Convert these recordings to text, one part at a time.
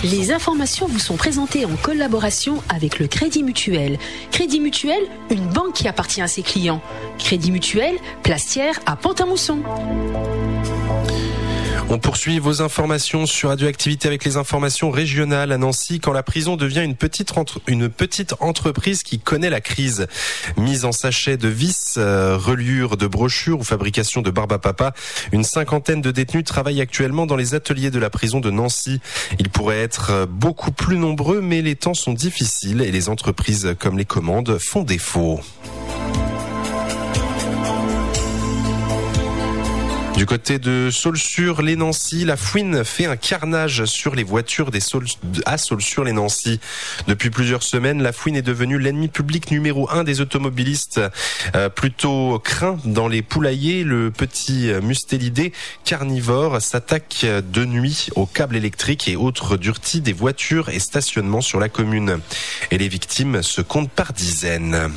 Les informations vous sont présentées en collaboration avec le Crédit Mutuel. Crédit Mutuel, une banque qui appartient à ses clients. Crédit Mutuel, Plastière à Pont-à-Mousson. On poursuit vos informations sur Radioactivité avec les informations régionales à Nancy. Quand la prison devient une petite entreprise qui connaît la crise. Mise en sachet de vis, reliure de brochures ou fabrication de barbe à papa, une cinquantaine de détenus travaillent actuellement dans les ateliers de la prison de Nancy. Ils pourraient être beaucoup plus nombreux, mais les temps sont difficiles et les entreprises comme les commandes font défaut. Du côté de Saulxures-les-Nancy, la fouine fait un carnage sur les voitures à Saulxures-les-Nancy. Depuis plusieurs semaines, la fouine est devenue l'ennemi public numéro 1 des automobilistes. Plutôt craint dans les poulaillers, le petit mustélidé carnivore s'attaque de nuit aux câbles électriques et autres duretés des voitures et stationnements sur la commune. Et les victimes se comptent par dizaines.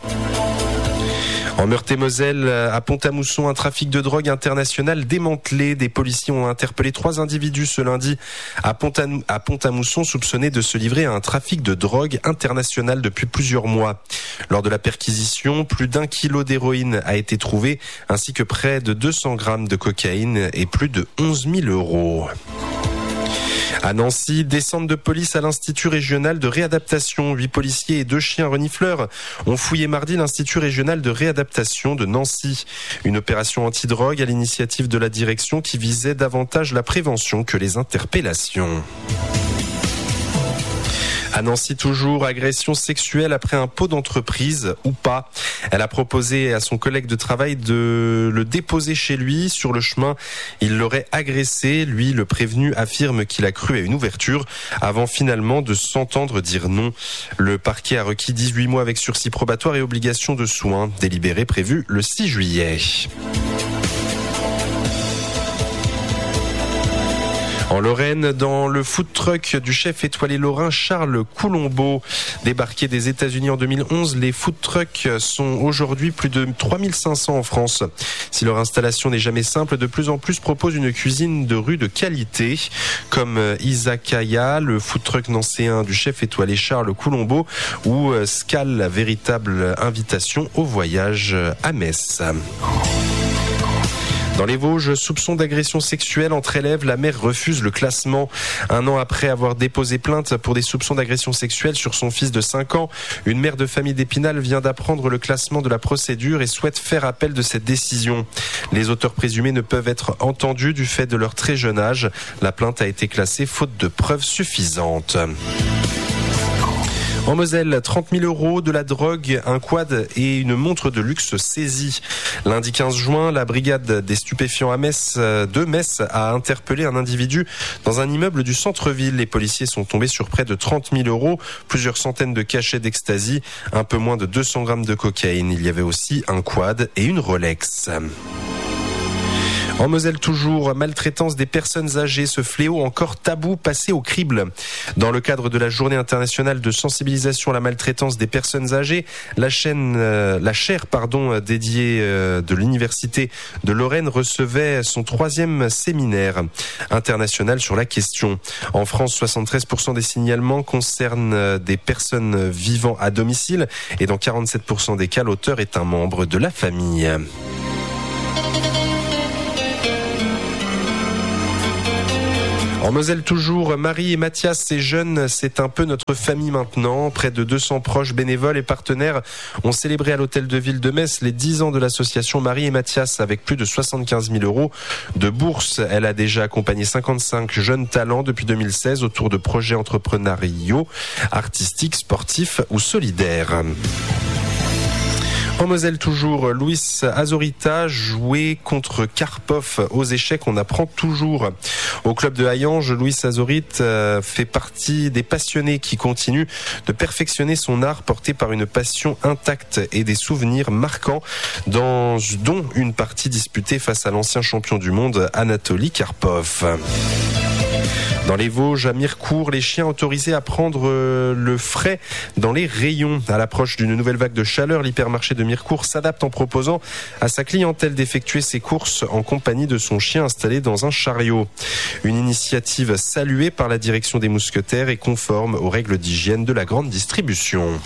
En Meurthe-et-Moselle, à Pont-à-Mousson, un trafic de drogue international démantelé. Des policiers ont interpellé 3 individus ce lundi à Pont-à-Mousson soupçonnés de se livrer à un trafic de drogue international depuis plusieurs mois. Lors de la perquisition, plus d'1 kilo d'héroïne a été trouvé, ainsi que près de 200 grammes de cocaïne et plus de 11 000 €. À Nancy, descente de police à l'Institut régional de réadaptation. 8 policiers et 2 chiens renifleurs ont fouillé mardi l'Institut régional de réadaptation de Nancy. Une opération antidrogue à l'initiative de la direction qui visait davantage la prévention que les interpellations. À Nancy toujours, agression sexuelle après un pot d'entreprise ou pas. Elle a proposé à son collègue de travail de le déposer chez lui. Sur le chemin, il l'aurait agressé. Lui, le prévenu, affirme qu'il a cru à une ouverture avant finalement de s'entendre dire non. Le parquet a requis 18 mois avec sursis probatoire et obligation de soins. Délibéré prévu le 6 juillet. En Lorraine, dans le food truck du chef étoilé lorrain Charles Coulombeau, débarqué des États-Unis en 2011, les food trucks sont aujourd'hui plus de 3500 en France. Si leur installation n'est jamais simple, de plus en plus proposent une cuisine de rue de qualité, comme Izakaya, le food truck nancéen du chef étoilé Charles Coulombeau, ou Scal, véritable invitation au voyage à Metz. Dans les Vosges, soupçon d'agression sexuelle entre élèves, la mère refuse le classement. 1 an après avoir déposé plainte pour des soupçons d'agression sexuelle sur son fils de 5 ans, une mère de famille d'Épinal vient d'apprendre le classement de la procédure et souhaite faire appel de cette décision. Les auteurs présumés ne peuvent être entendus du fait de leur très jeune âge. La plainte a été classée faute de preuves suffisantes. En Moselle, 30 000 €, de la drogue, un quad et une montre de luxe saisis. Lundi 15 juin, la brigade des stupéfiants à Metz a interpellé un individu dans un immeuble du centre-ville. Les policiers sont tombés sur près de 30 000 €, plusieurs centaines de cachets d'ecstasy, un peu moins de 200 grammes de cocaïne. Il y avait aussi un quad et une Rolex. En Moselle toujours, maltraitance des personnes âgées, ce fléau encore tabou passé au crible. Dans le cadre de la journée internationale de sensibilisation à la maltraitance des personnes âgées, la chaire dédiée de l'université de Lorraine recevait son 3e séminaire international sur la question. En France, 73% des signalements concernent des personnes vivant à domicile et dans 47% des cas, l'auteur est un membre de la famille. En Moselle toujours, Marie et Mathias, ces jeunes, c'est un peu notre famille maintenant. Près de 200 proches, bénévoles et partenaires ont célébré à l'hôtel de ville de Metz les 10 ans de l'association Marie et Mathias avec plus de 75 000 € de bourse. Elle a déjà accompagné 55 jeunes talents depuis 2016 autour de projets entrepreneuriaux, artistiques, sportifs ou solidaires. En Moselle toujours, Luis Azorita jouait contre Karpov aux échecs. On apprend toujours. Au club de Hayange, Luis Azorita fait partie des passionnés qui continuent de perfectionner son art porté par une passion intacte et des souvenirs marquants, dont une partie disputée face à l'ancien champion du monde Anatoly Karpov. Dans les Vosges, à Mirecourt, les chiens autorisés à prendre le frais dans les rayons. À l'approche d'une nouvelle vague de chaleur, l'hypermarché de Mirecourt s'adapte en proposant à sa clientèle d'effectuer ses courses en compagnie de son chien installé dans un chariot. Une initiative saluée par la direction des Mousquetaires et conforme aux règles d'hygiène de la grande distribution.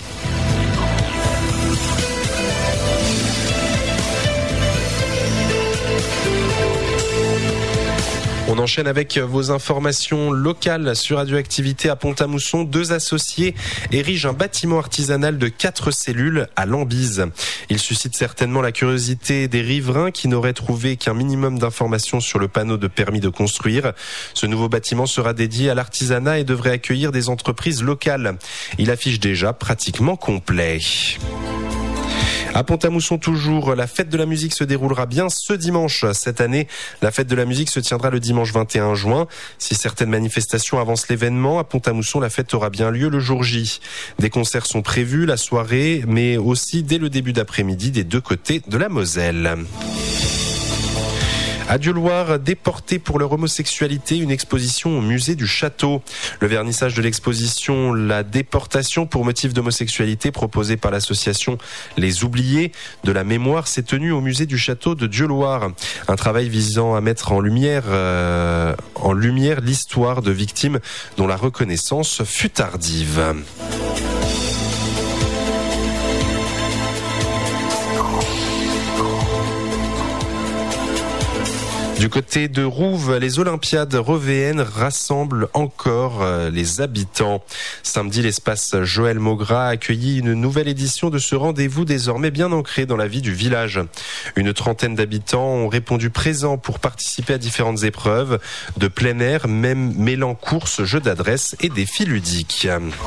On enchaîne avec vos informations locales sur Radioactivité à Pont-à-Mousson. 2 associés érigent un bâtiment artisanal de 4 cellules à Lambise. Il suscite certainement la curiosité des riverains qui n'auraient trouvé qu'un minimum d'informations sur le panneau de permis de construire. Ce nouveau bâtiment sera dédié à l'artisanat et devrait accueillir des entreprises locales. Il affiche déjà pratiquement complet. À Pont-à-Mousson toujours, la fête de la musique se déroulera bien ce dimanche. Cette année, la fête de la musique se tiendra le dimanche 21 juin. Si certaines manifestations avancent l'événement, à Pont-à-Mousson, la fête aura bien lieu le jour J. Des concerts sont prévus la soirée, mais aussi dès le début d'après-midi des 2 côtés de la Moselle. À Dieuloir, déportés pour leur homosexualité, une exposition au musée du Château. Le vernissage de l'exposition La déportation pour motif d'homosexualité proposée par l'association Les Oubliés de la mémoire s'est tenu au musée du Château de Dieuloir. Un travail visant à mettre en lumière l'histoire de victimes dont la reconnaissance fut tardive. Du côté de Rouve, les Olympiades revéennes rassemblent encore les habitants. Samedi, l'espace Joël Maugras a accueilli une nouvelle édition de ce rendez-vous désormais bien ancré dans la vie du village. Une trentaine d'habitants ont répondu présents pour participer à différentes épreuves de plein air, même mêlant courses, jeux d'adresse et défis ludiques.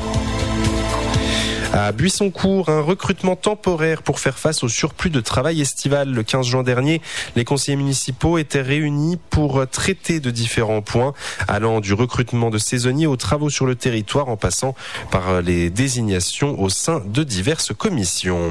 À Buissoncourt, un recrutement temporaire pour faire face au surplus de travail estival. Le 15 juin dernier, les conseillers municipaux étaient réunis pour traiter de différents points, allant du recrutement de saisonniers aux travaux sur le territoire, en passant par les désignations au sein de diverses commissions.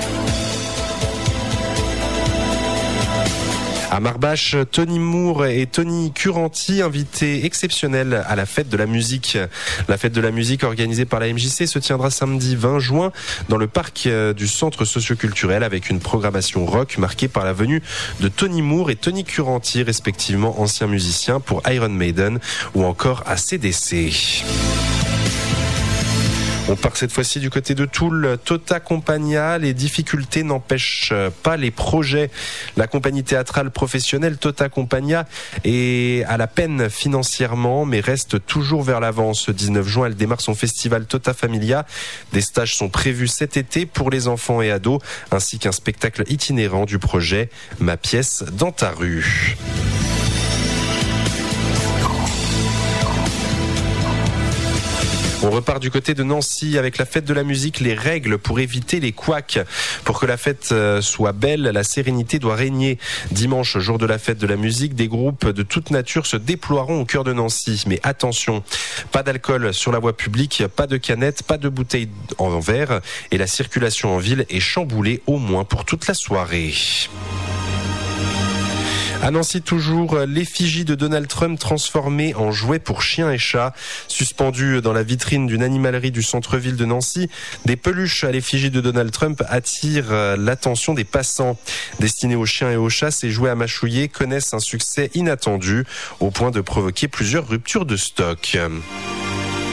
À Marbache, Tony Moore et Tony Curanti, invités exceptionnels à la fête de la musique. La fête de la musique organisée par la MJC se tiendra samedi 20 juin dans le parc du centre socioculturel avec une programmation rock marquée par la venue de Tony Moore et Tony Curanti, respectivement anciens musiciens pour Iron Maiden ou encore AC/DC. On part cette fois-ci du côté de Toul. Tota Compagnia, les difficultés n'empêchent pas les projets. La compagnie théâtrale professionnelle Tota Compagnia est à la peine financièrement, mais reste toujours vers l'avant. Ce 19 juin, elle démarre son festival Tota Familia. Des stages sont prévus cet été pour les enfants et ados, ainsi qu'un spectacle itinérant du projet Ma pièce dans ta rue. On repart du côté de Nancy avec la fête de la musique, les règles pour éviter les couacs. Pour que la fête soit belle, la sérénité doit régner. Dimanche, jour de la fête de la musique, des groupes de toute nature se déploieront au cœur de Nancy. Mais attention, pas d'alcool sur la voie publique, pas de canettes, pas de bouteilles en verre et la circulation en ville est chamboulée au moins pour toute la soirée. À Nancy toujours, l'effigie de Donald Trump transformée en jouet pour chiens et chats. Suspendue dans la vitrine d'une animalerie du centre-ville de Nancy, des peluches à l'effigie de Donald Trump attirent l'attention des passants. Destinés aux chiens et aux chats, ces jouets à mâchouiller connaissent un succès inattendu au point de provoquer plusieurs ruptures de stock.